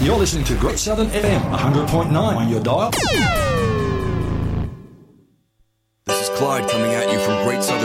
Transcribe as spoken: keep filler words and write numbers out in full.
You're listening to Great Southern F M, one hundred point nine on your dial. This is Clyde coming at you from Great Southern